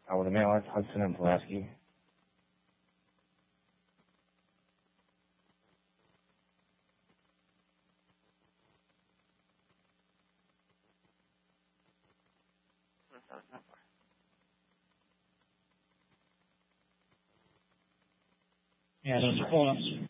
我的mail Hudson and Pulaski. Yeah, those are pull-ups.